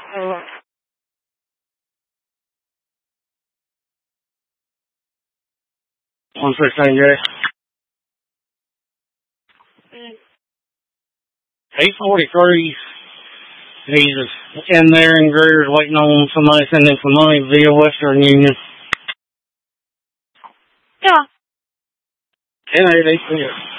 116, Jay. 843. He's in there in Greer's waiting on somebody sending some money via Western Union. Yeah. 10-8,